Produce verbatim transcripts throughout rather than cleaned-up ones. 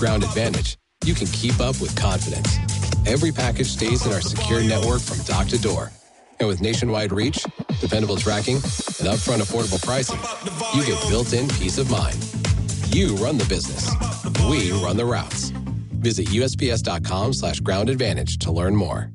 Ground Advantage, you can keep up with confidence. Every package stays in our secure network from dock to door. And with nationwide reach, dependable tracking, and upfront affordable pricing, you get built-in peace of mind. You run the business. We run the routes. Visit U S P S dot com slash ground advantage to learn more.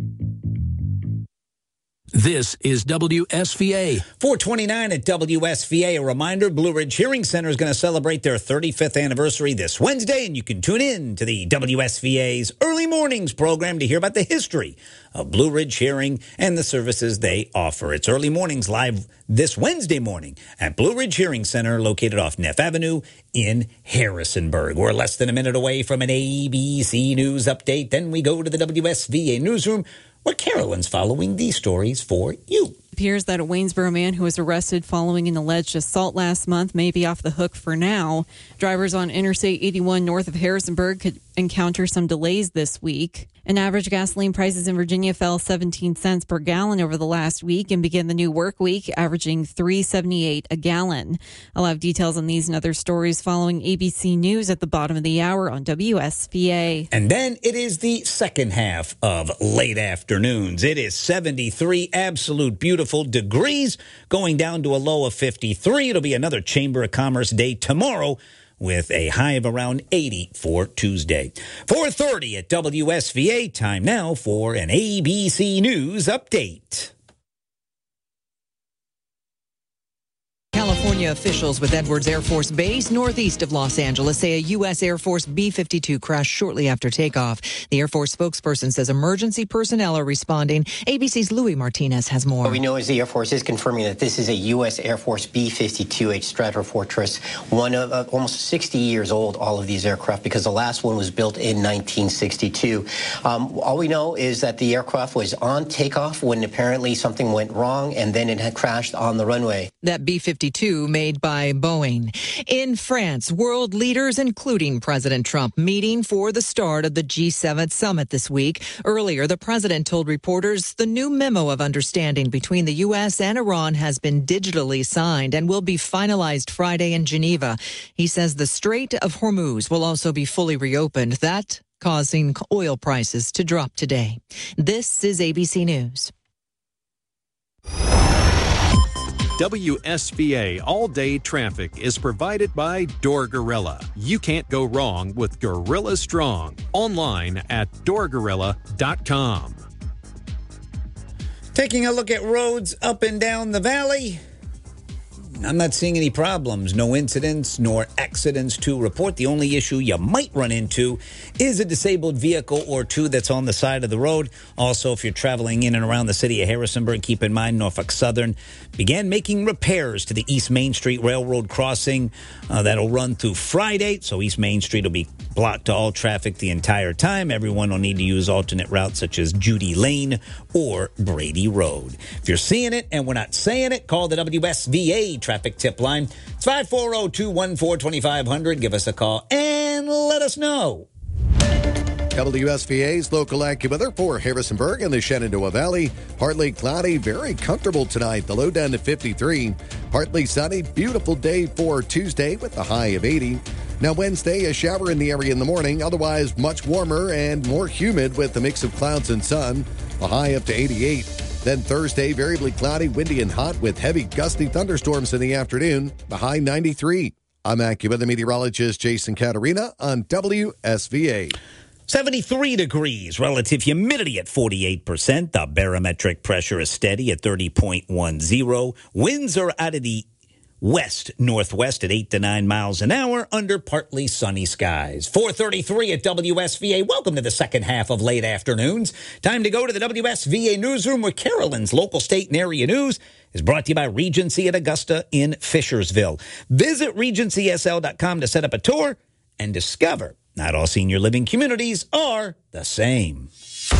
This is W S V A. four twenty-nine at W S V A. A reminder, Blue Ridge Hearing Center is going to celebrate their thirty-fifth anniversary this Wednesday, and you can tune in to the W S V A's Early Mornings program to hear about the history of Blue Ridge Hearing and the services they offer. It's Early Mornings live this Wednesday morning at Blue Ridge Hearing Center, located off Neff Avenue in Harrisonburg. We're less than a minute away from an A B C News update. Then we go to the W S V A newsroom, where Carolyn's following these stories for you. It appears that a Waynesboro man who was arrested following an alleged assault last month may be off the hook for now. Drivers on Interstate eighty-one north of Harrisonburg could encounter some delays this week. And average gasoline prices in Virginia fell seventeen cents per gallon over the last week and began the new work week, averaging three dollars and seventy-eight cents a gallon. I'll have details on these and other stories following A B C News at the bottom of the hour on W S V A. And then it is the second half of Late Afternoons. It is seventy-three absolute beautiful degrees, going down to a low of fifty-three. It'll be another Chamber of Commerce day tomorrow, with a high of around eighty for Tuesday. four thirty at W S V A. Time now for an A B C News update. California officials with Edwards Air Force Base northeast of Los Angeles say a U S Air Force B fifty-two crashed shortly after takeoff. The Air Force spokesperson says emergency personnel are responding. A B C's Louis Martinez has more. What we know is the Air Force is confirming that this is a U S Air Force B fifty-two H Stratofortress, one of uh, almost sixty years old, all of these aircraft, because the last one was built in nineteen sixty-two. Um, all we know is that the aircraft was on takeoff when apparently something went wrong, and then it had crashed on the runway. That B fifty-two made by Boeing. In France, world leaders, including President Trump, meeting for the start of the G seven summit this week. Earlier, the president told reporters the new memo of understanding between the U S and Iran has been digitally signed and will be finalized Friday in Geneva. He says the Strait of Hormuz will also be fully reopened, that causing oil prices to drop today. This is A B C News. W S V A all-day traffic is provided by Door Gorilla. You can't go wrong with Gorilla Strong. Online at door gorilla dot com. Taking a look at roads up and down the valley, I'm not seeing any problems. No incidents nor accidents to report. The only issue you might run into is a disabled vehicle or two that's on the side of the road. Also, if you're traveling in and around the city of Harrisonburg, keep in mind Norfolk Southern began making repairs to the East Main Street Railroad crossing. Uh, that'll run through Friday, so East Main Street will be blocked to all traffic the entire time. Everyone will need to use alternate routes such as Judy Lane or Brady Road. If you're seeing it and we're not saying it, call the W S V A traffic tip line. It's five four zero, two one four, two five zero zero. Give us a call and let us know. W S V A's local AccuWeather for Harrisonburg and the Shenandoah Valley. Partly cloudy, very comfortable tonight. The low down to fifty-three. Partly sunny, beautiful day for Tuesday with a high of eighty. Now Wednesday, a shower in the area in the morning. Otherwise, much warmer and more humid with a mix of clouds and sun. A high up to eighty-eight. Then Thursday, variably cloudy, windy and hot with heavy gusty thunderstorms in the afternoon. The high ninety-three. I'm AccuWeather meteorologist Jason Caterina on W S V A. seventy-three degrees, relative humidity at forty-eight percent. The barometric pressure is steady at thirty point one zero. Winds are out of the west-northwest at eight to nine miles an hour under partly sunny skies. four thirty-three at W S V A. Welcome to the second half of Late Afternoons. Time to go to the W S V A newsroom, where Carolyn's local, state, and area news is brought to you by Regency at Augusta in Fishersville. Visit regency s l dot com to set up a tour and discover not all senior living communities are the same.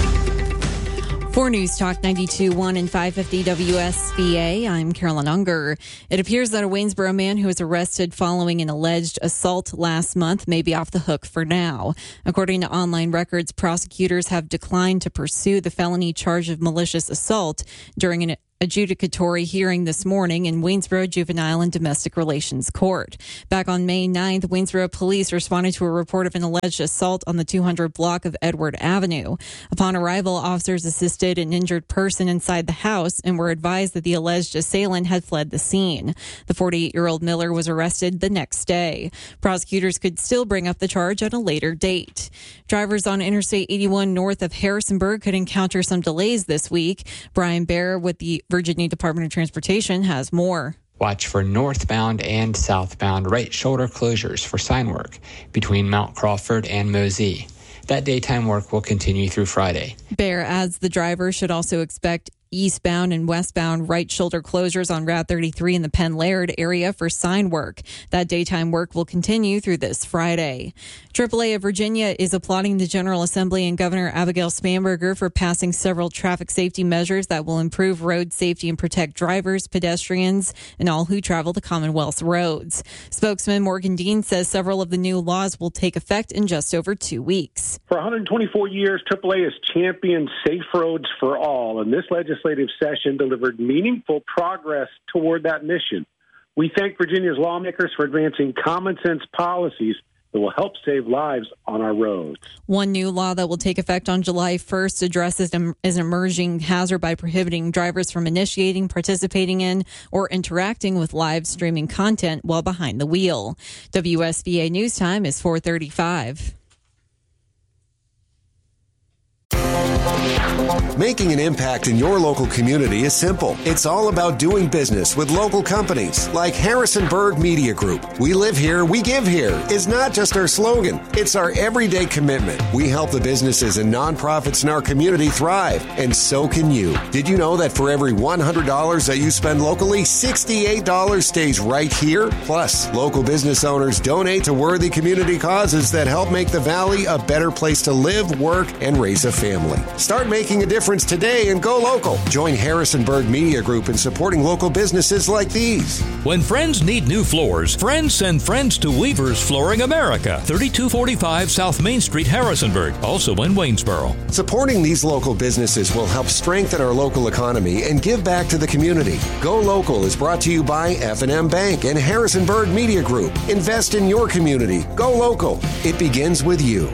For News Talk ninety-two point one and five fifty W S V A, I'm Carolyn Unger. It appears that a Waynesboro man who was arrested following an alleged assault last month may be off the hook for now. According to online records, prosecutors have declined to pursue the felony charge of malicious assault during an adjudicatory hearing this morning in Waynesboro Juvenile and Domestic Relations Court. Back on May ninth, Waynesboro police responded to a report of an alleged assault on the two hundred block of Edward Avenue. Upon arrival, officers assisted an injured person inside the house and were advised that the alleged assailant had fled the scene. The forty-eight-year-old Miller was arrested the next day. Prosecutors could still bring up the charge at a later date. Drivers on Interstate eighty-one north of Harrisonburg could encounter some delays this week. Brian Baer with the Virginia Department of Transportation has more. Watch for northbound and southbound right shoulder closures for sign work between Mount Crawford and Mosey. That daytime work will continue through Friday. Baer adds the driver should also expect eastbound and westbound right shoulder closures on Route thirty-three in the Penn Laird area for sign work. That daytime work will continue through this Friday. triple A of Virginia is applauding the General Assembly and Governor Abigail Spanberger for passing several traffic safety measures that will improve road safety and protect drivers, pedestrians, and all who travel the Commonwealth's roads. Spokesman Morgan Dean says several of the new laws will take effect in just over two weeks. For one hundred twenty-four years, triple A has championed safe roads for all, and this legislation legislative session delivered meaningful progress toward that mission. We thank Virginia's lawmakers for advancing common sense policies that will help save lives on our roads. One new law that will take effect on July first addresses an emerging hazard by prohibiting drivers from initiating, participating in, or interacting with live streaming content while behind the wheel. W S V A News Time is four thirty-five. Making an impact in your local community is simple. It's all about doing business with local companies like Harrisonburg Media Group. We live here, we give here is not just our slogan. It's our everyday commitment. We help the businesses and nonprofits in our community thrive, and so can you. Did you know that for every one hundred dollars that you spend locally, sixty-eight dollars stays right here? Plus, local business owners donate to worthy community causes that help make the Valley a better place to live, work, and raise a family. Start making a difference today and go local. Join Harrisonburg Media Group in supporting local businesses like these. When friends need new floors, friends send friends to Weaver's Flooring America, thirty-two forty-five South Main Street, Harrisonburg, also in Waynesboro. Supporting these local businesses will help strengthen our local economy and give back to the community. Go Local is brought to you by F and M Bank and Harrisonburg Media Group. Invest in your community. Go local. It begins with you.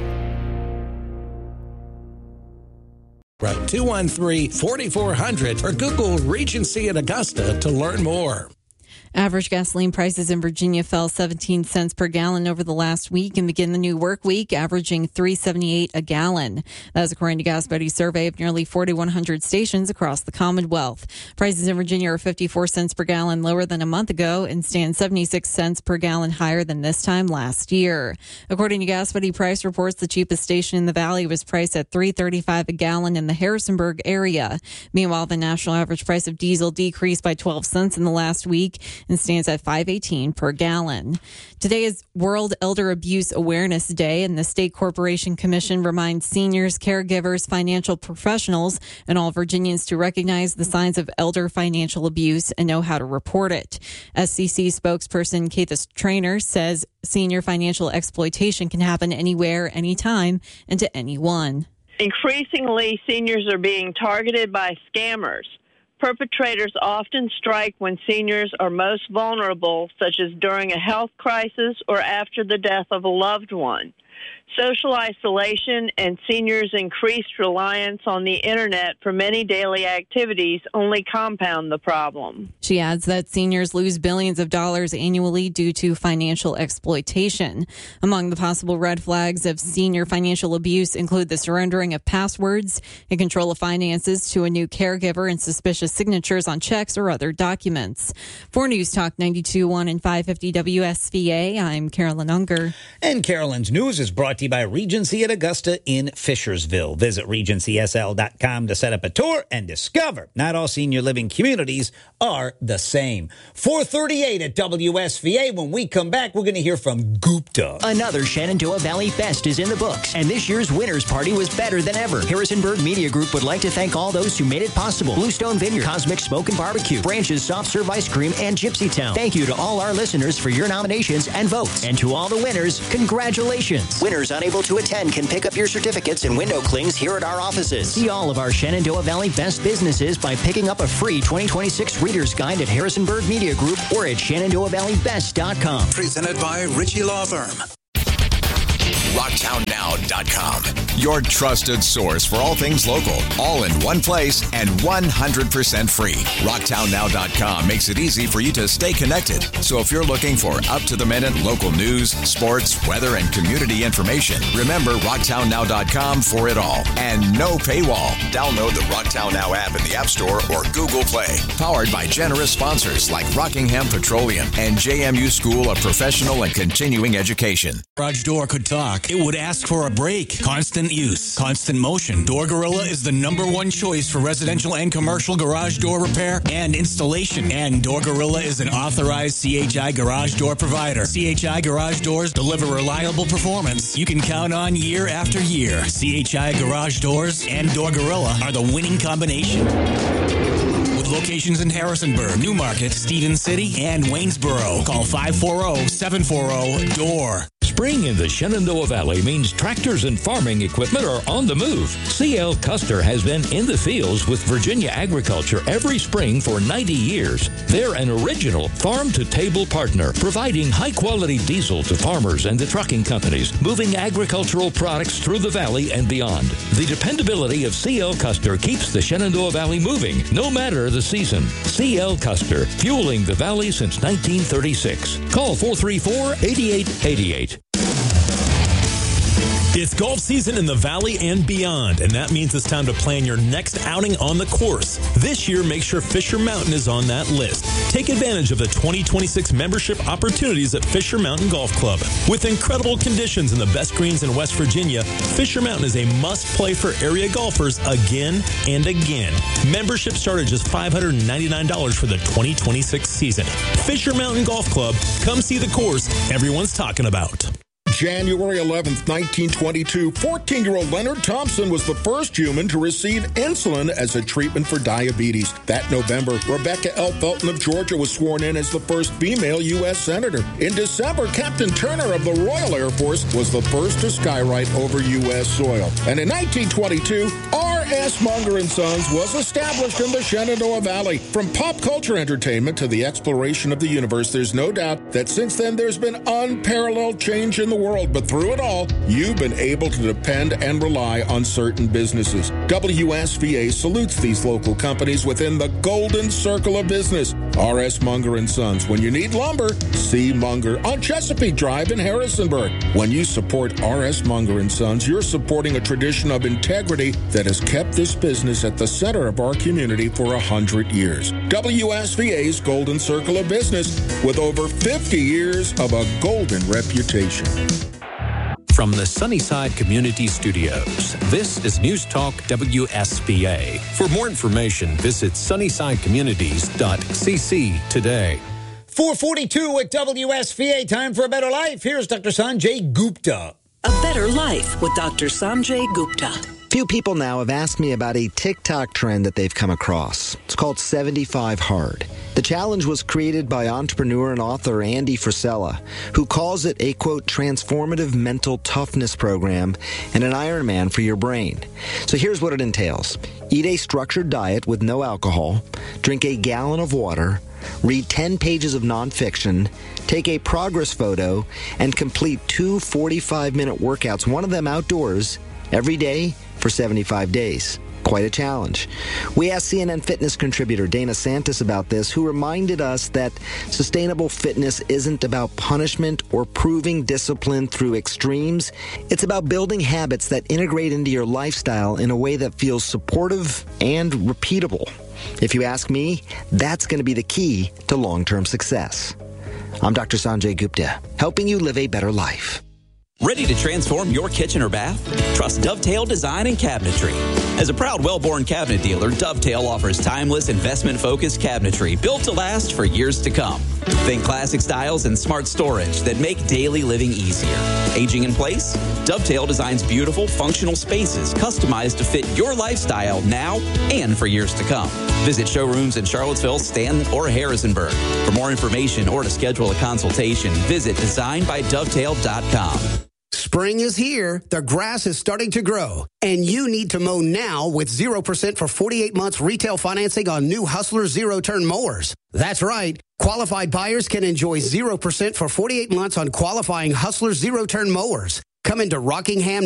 two one three, four four zero zero or Google Regency at Augusta to learn more. Average gasoline prices in Virginia fell seventeen cents per gallon over the last week and begin the new work week, averaging three seventy-eight a gallon. That's according to Gas Buddy's survey of nearly forty-one hundred stations across the Commonwealth. Prices in Virginia are fifty-four cents per gallon lower than a month ago and stand seventy-six cents per gallon higher than this time last year. According to Gas Buddy price reports, the cheapest station in the Valley was priced at three thirty-five a gallon in the Harrisonburg area. Meanwhile, the national average price of diesel decreased by twelve cents in the last week and stands at five eighteen per gallon. Today is World Elder Abuse Awareness Day, and the State Corporation Commission reminds seniors, caregivers, financial professionals, and all Virginians to recognize the signs of elder financial abuse and know how to report it. S C C spokesperson Kathis Trainer says senior financial exploitation can happen anywhere, anytime, and to anyone. Increasingly, seniors are being targeted by scammers. Perpetrators often strike when seniors are most vulnerable, such as during a health crisis or after the death of a loved one. Social isolation and seniors' increased reliance on the Internet for many daily activities only compound the problem. She adds that seniors lose billions of dollars annually due to financial exploitation. Among the possible red flags of senior financial abuse include the surrendering of passwords and control of finances to a new caregiver and suspicious signatures on checks or other documents. For News Talk ninety-two point one and five fifty W S V A, I'm Carolyn Unger. And Carolyn's News is brought to you by Regency at Augusta in Fishersville. Visit regency s l dot com to set up a tour and discover not all senior living communities are the same. four thirty-eight at W S V A. When we come back, we're going to hear from Gupta. Another Shenandoah Valley Fest is in the books, and this year's winners party was better than ever. Harrisonburg Media Group would like to thank all those who made it possible. Bluestone Vineyard, Cosmic Smoke and Barbecue, Branches Soft Serve Ice Cream, and Gypsy Town. Thank you to all our listeners for your nominations and votes. And to all the winners, congratulations. certificates. Winners unable to attend can pick up your certificates and window clings here at our offices. See all of our Shenandoah Valley best businesses by picking up a free twenty twenty-six Reader's Guide at Harrisonburg Media Group or at Shenandoah Valley Best dot com. Presented by Ritchie Law Firm. rocktown now dot com. Your trusted source for all things local, all in one place and one hundred percent free. rocktown now dot com makes it easy for you to stay connected. So if you're looking for up-to-the-minute local news, sports, weather, and community information, remember rocktown now dot com for it all. And no paywall. Download the Rocktown Now app in the App Store or Google Play. Powered by generous sponsors like Rockingham Petroleum and J M U School of Professional and Continuing Education. Garage door could talk. It would ask for a break. Constant use. Constant motion. Door Gorilla is the number one choice for residential and commercial garage door repair and installation. And Door Gorilla is an authorized C H I garage door provider. C H I garage doors deliver reliable performance you can count on year after year. C H I garage doors and Door Gorilla are the winning combination. With locations in Harrisonburg, Newmarket, Stevens City, and Waynesboro. Call five four zero, seven four zero, D O O R. Spring in the Shenandoah Valley means tractors and farming equipment are on the move. C L Custer has been in the fields with Virginia Agriculture every spring for ninety years. They're an original farm-to-table partner, providing high-quality diesel to farmers and the trucking companies, moving agricultural products through the valley and beyond. The dependability of C L Custer keeps the Shenandoah Valley moving, no matter the season. C L Custer, fueling the valley since nineteen thirty-six. Call four three four, eight eight eight eight. It's golf season in the Valley and beyond, and that means it's time to plan your next outing on the course. This year, make sure Fisher Mountain is on that list. Take advantage of the twenty twenty-six membership opportunities at Fisher Mountain Golf Club. With incredible conditions and the best greens in West Virginia, Fisher Mountain is a must-play for area golfers again and again. Membership start at just five hundred ninety-nine dollars for the twenty twenty-six season. Fisher Mountain Golf Club. Come see the course everyone's talking about. January eleventh, nineteen twenty-two, fourteen-year-old Leonard Thompson was the first human to receive insulin as a treatment for diabetes. That November, Rebecca L. Felton of Georgia was sworn in as the first female U S Senator. In December, Captain Turner of the Royal Air Force was the first to skywrite over U S soil. And in nineteen twenty-two, R S. Munger and Sons was established in the Shenandoah Valley. From pop culture entertainment to the exploration of the universe, there's no doubt that since then there's been unparalleled change in the world. But through it all, you've been able to depend and rely on certain businesses. W S V A salutes these local companies within the golden circle of business. R S. Munger and Sons. When you need lumber, see Munger on Chesapeake Drive in Harrisonburg. When you support R S. Munger and Sons, you're supporting a tradition of integrity that has kept this business at the center of our community for a hundred years. W S V A's Golden Circle of Business, with over fifty years of a golden reputation. From the Sunnyside Community Studios, this is News Talk W S V A. For more information, visit sunnyside communities dot c c today. four forty-two at W S V A. Time for a better life. Here's Doctor Sanjay Gupta. A Better Life with Doctor Sanjay Gupta. Few people now have asked me about a TikTok trend that they've come across. It's called seventy-five hard. The challenge was created by entrepreneur and author Andy Frisella, who calls it a, quote, transformative mental toughness program and an Ironman for your brain. So here's what it entails. Eat a structured diet with no alcohol, drink a gallon of water, read ten pages of nonfiction, take a progress photo, and complete two forty-five minute workouts, one of them outdoors, every day for seventy-five days. Quite a challenge. We asked C N N Fitness contributor Dana Santis about this, who reminded us that sustainable fitness isn't about punishment or proving discipline through extremes. It's about building habits that integrate into your lifestyle in a way that feels supportive and repeatable. If you ask me, that's going to be the key to long-term success. I'm Doctor Sanjay Gupta, helping you live a better life. Ready to transform your kitchen or bath? Trust Dovetail Design and Cabinetry. As a proud Wellborn cabinet dealer, Dovetail offers timeless, investment-focused cabinetry built to last for years to come. Think classic styles and smart storage that make daily living easier. Aging in place? Dovetail designs beautiful, functional spaces customized to fit your lifestyle now and for years to come. Visit showrooms in Charlottesville, Stanton, or Harrisonburg. For more information or to schedule a consultation, visit design by dovetail dot com. Spring is here, the grass is starting to grow, and you need to mow now with zero percent for forty-eight months retail financing on new Hustler zero-turn mowers. That's right. Qualified buyers can enjoy zero percent for forty-eight months on qualifying Hustler zero-turn mowers. Come into Rockingham